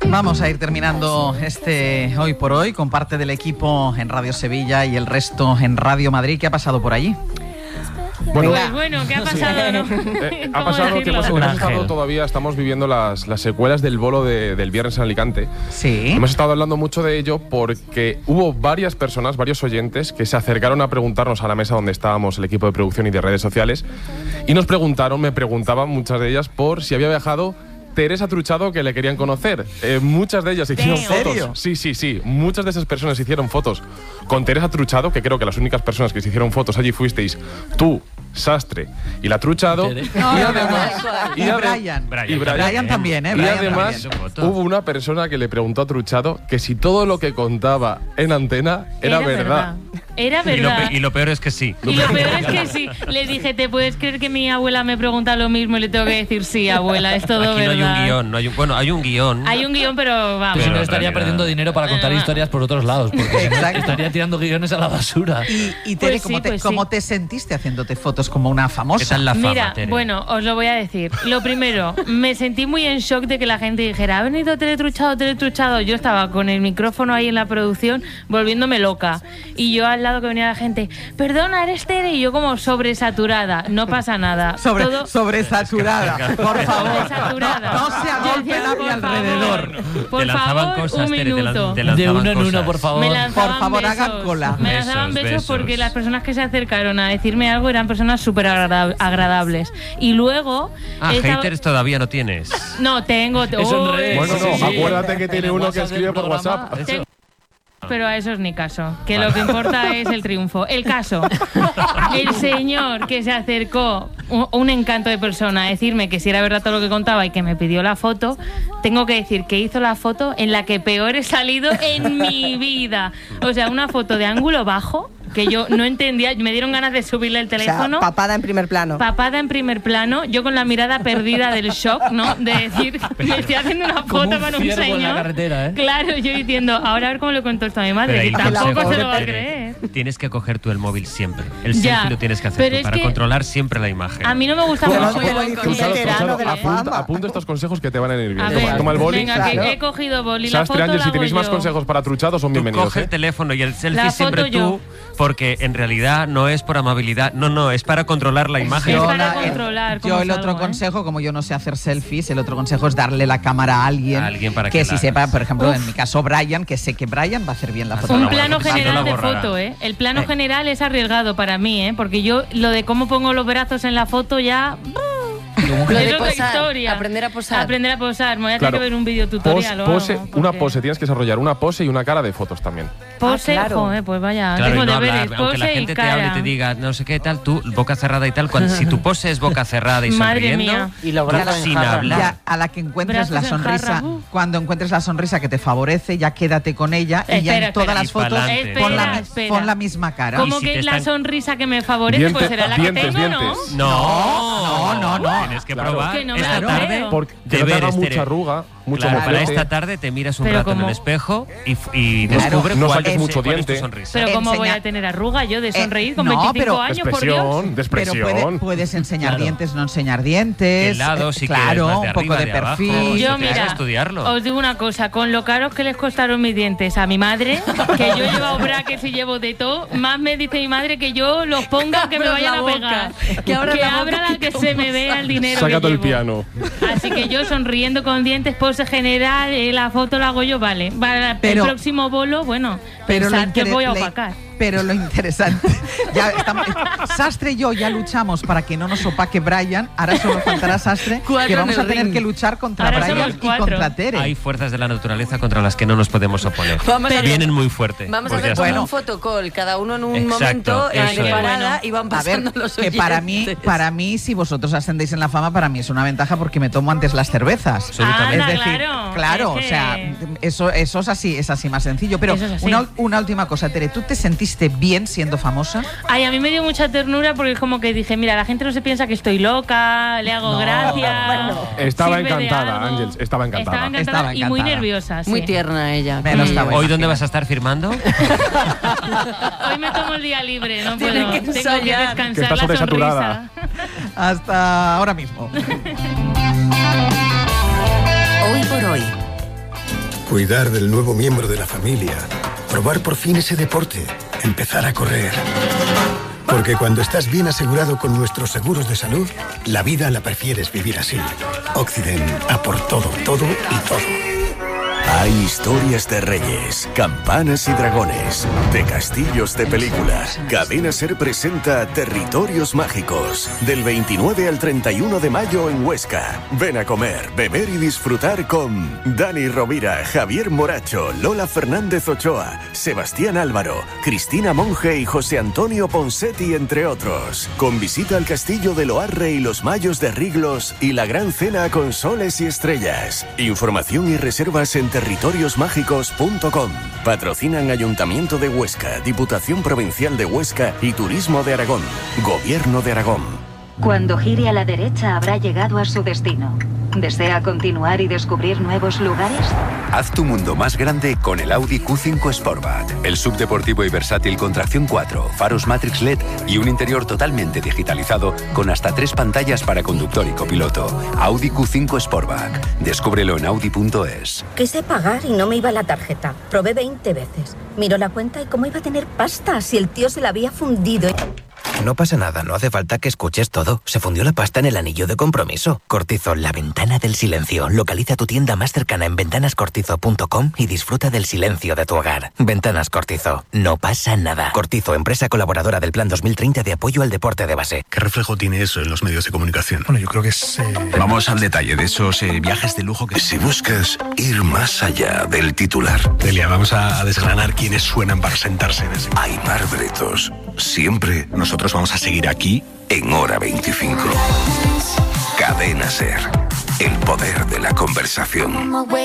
Vamos a ir terminando este Hoy por Hoy con parte del equipo en Radio Sevilla y el resto en Radio Madrid. ¿Qué ha pasado por allí? Bueno, ¿qué ha pasado? ¿No? Ha pasado que hemos estado todavía, estamos viviendo las secuelas del bolo del viernes en Alicante. Sí. Hemos estado hablando mucho de ello porque hubo varias personas, varios oyentes, que se acercaron a preguntarnos a la mesa donde estábamos el equipo de producción y de redes sociales y me preguntaban muchas de ellas por si había viajado Teresa Truchado, que le querían conocer. Muchas de ellas hicieron fotos. Sí. Muchas de esas personas hicieron fotos con Teresa Truchado, que creo que las únicas personas que se hicieron fotos allí fuisteis tú, Sastre y la Truchado. Brian también, ¿eh? Y además hubo una persona que le preguntó a Truchado que si todo lo que contaba en antena era verdad. Era verdad. Y lo peor es que sí. Y lo peor es que sí. Le dije, ¿te puedes creer que mi abuela me pregunta lo mismo? Y le tengo que decir, sí, abuela, es todo Aquí verdad. No hay un guión. Hay un guión. Hay un guión, pero vamos. Pero estaría perdiendo dinero para contar historias por otros lados, porque estaría tirando guiones a la basura. Y Tere, Pues ¿cómo te sentiste haciéndote fotos como una famosa? ¿Qué tal la fama, Mira, Tere? bueno, os lo voy a decir. Lo primero, me sentí muy en shock de que la gente dijera, ha venido Tere Truchado. Yo estaba con el micrófono ahí en la producción volviéndome loca. Y yo al lado que venía la gente, perdona, eres Tere. Y yo como sobresaturada. No pasa nada. Sobresaturada. Por favor. Sobresaturada. No se agolpen a mi alrededor. Por favor, un minuto. De uno en uno, por favor. Me lanzaban Por favor, besos. hagan cola. Me lanzaban Besos, besos besos. porque las personas que se acercaron a decirme algo eran personas súper agradables. Y luego... haters todavía no tienes. No, tengo... Eso en redes. Bueno, Sí. Acuérdate que tiene En el uno que WhatsApp escribe del por programa, WhatsApp. eso. Pero a eso es ni caso, que lo que importa es el triunfo. El caso, el señor que se acercó, un encanto de persona, a decirme que si era verdad todo lo que contaba y que me pidió la foto, tengo que decir que hizo la foto en la que peor he salido en mi vida. O sea, una foto de ángulo bajo, que yo no entendía, me dieron ganas de subirle el teléfono. O sea, papada en primer plano. Papada en primer plano, yo con la mirada perdida del shock, ¿no? De decir, me estoy haciendo una foto con un ciervo señor. en la carretera, ¿eh? Claro, yo diciendo, ahora a ver cómo le cuento esto a mi madre, Pero ahí que el tampoco consejo, se lo va a Tere, creer. Tienes que coger tú el móvil siempre. El Ya, selfie lo tienes que hacer pero tú es para que controlar siempre la imagen. A mí no me gusta Pero mucho. no te voy a decir Truchado, veterano de la fama. apunta estos consejos que te van a ir A bien. ver, Toma el boli. venga, Claro. que he cogido boli. La Sastre, foto Ángel, la si hago tenéis más yo. consejos para Truchado, son Tú bienvenidos. coge el teléfono y el selfie La siempre foto yo. tú, porque en realidad no es por amabilidad, no, es para controlar la imagen. Es para controlar cómo Yo el otro salgo, ¿eh? consejo, como yo no sé hacer selfies, el otro consejo es darle la cámara a alguien, A alguien para que si la sepa, hagas. por ejemplo, en mi caso Brian, que sé que Brian va a hacer bien la foto. Un Bueno, plano porque si no general la de borrará. foto, ¿eh? El plano general es arriesgado para mí, ¿eh? Porque yo lo de cómo pongo los brazos en la foto ya... Lo de es otra posar, historia. aprender a posar. Aprender a posar. Me voy a tener Claro. que ver un video tutorial Una pose, tienes que desarrollar una pose y una cara de fotos también. Pose, Ah, claro. joder, pues vaya, Claro, tengo y no deberes, hablar, aunque la pose y gente te hable y cara. te diga no sé qué tal, tú boca cerrada y tal, si tu pose es boca cerrada y Madre sonriendo, mía. Y los tú brazos en sin jarra, hablar. Ya, a la que encuentres la Brazos en sonrisa, jarra, cuando encuentres la sonrisa que te favorece, ya quédate con ella y ya Espera, en todas espera. las Y fotos pa'lante. pon la misma cara. Como Y si que te la están- sonrisa que me favorece, pues será la que Dientes, tengo, ¿no? dientes. No. Tienes que Claro. probar Que no me esta lo tarde. creo. Porque que no te haga Deberes, mucha Tere. arruga, mucho Claro, para moflete. esta tarde te miras un Pero rato en como- el espejo y Claro. descubre No cuál saques es, mucho cuál es tu diente. sonrisa. Pero ¿cómo voy Enseña- a tener arruga yo de sonreír con no, 25 pero años, por Dios? Expresión, de Pero expresión. puedes enseñar Claro. dientes, no enseñar dientes. El lado sí que es claro, más de un poco arriba, de de abajo. perfil. Yo, Yo, tienes que mira, estudiarlo. os digo una cosa, con lo caros que les costaron mis dientes a mi madre, que yo he llevado brackets y llevo de todo, más me dice mi madre que yo los ponga que me Abras vayan la a boca. pegar. Que abras la boca, que se me vea el dinero Saca que todo el llevo. piano. Así que yo sonriendo con dientes, pose general, la foto la hago yo, vale. Para Pero- el próximo bolo, bueno, Pero pensad que voy a le- opacar. Pero lo interesante, ya estamos, Sastre y yo ya luchamos para que no nos opaque Brian, ahora solo faltará Sastre, Cuatro que vamos en a el tener ring. que luchar contra Ahora Brian somos y cuatro. contra Tere. Hay fuerzas de la naturaleza contra las que no nos podemos oponer. Vamos a hacer- Vienen muy fuerte. Vamos a pues ya hacer como está. un fotocall, cada uno en un Exacto, momento eso de es. parada y van A ver, pasando los que oyentes. para mí, si vosotros ascendéis en la fama, para mí es una ventaja porque me tomo antes las cervezas. Absolutamente. Anda, Es decir, claro, o es sea, que- eso es así más sencillo. Pero Eso es así. una última cosa, Tere, ¿tú te sentiste bien siendo famosa? Ay, a mí me dio mucha ternura porque es como que dije, mira, la gente no se piensa que estoy loca, le hago gracia. Estaba sirve de encantada, algo. Ángels, estaba encantada. Estaba Y muy encantada. nerviosa, sí. Muy tierna ella. Me lo estaba ¿Hoy dónde imaginando. vas a estar firmando? Hoy me tomo el día libre, no Tiene puedo. que Tengo que ensayar. descansar Que está la sobresaturada. sonrisa. Hasta ahora mismo. Hoy por hoy. cuidar del nuevo miembro de la familia, probar por fin ese deporte, empezar a correr. Porque cuando estás bien asegurado con nuestros seguros de salud, la vida la prefieres vivir así. Occident, a por todo, todo y todo. Hay historias de reyes, campanas y dragones, de castillos de películas. Cadena Ser presenta Territorios Mágicos, del 29 al 31 de mayo en Huesca. Ven a comer, beber y disfrutar con Dani Rovira, Javier Moracho, Lola Fernández Ochoa, Sebastián Álvaro, Cristina Monge y José Antonio Ponsetti, entre otros. Con visita al castillo de Loarre y los Mayos de Riglos y la gran cena con soles y estrellas. Información y reservas en territoriosmágicos.com. Patrocinan Ayuntamiento de Huesca, Diputación Provincial de Huesca y Turismo de Aragón. Gobierno de Aragón. Cuando gire a la derecha habrá llegado a su destino. ¿Desea continuar y descubrir nuevos lugares? Haz tu mundo más grande con el Audi Q5 Sportback. El subdeportivo y versátil con tracción 4, faros Matrix LED y un interior totalmente digitalizado con hasta 3 pantallas para conductor y copiloto. Audi Q5 Sportback. Descúbrelo en audi.es. Quise pagar y no me iba la tarjeta. Probé 20 veces. Miró la cuenta y cómo iba a tener pasta si el tío se la había fundido. No pasa nada, no hace falta que escuches todo. Se fundió la pasta en el anillo de compromiso. Cortizo, la ventana del silencio. Localiza tu tienda más cercana en ventanascortizo.com y disfruta del silencio de tu hogar. Ventanas Cortizo. No pasa nada. Cortizo, empresa colaboradora del Plan 2030 de apoyo al deporte de base. ¿Qué reflejo tiene eso en los medios de comunicación? Bueno, yo creo que es... Vamos al detalle de esos viajes de lujo que... Si buscas ir más allá del titular... Delia, vamos a desgranar quiénes suenan para sentarse en ese... Aimar Bretos. Siempre nosotros vamos a seguir aquí en Hora 25. Cadena Ser. El poder de la conversación.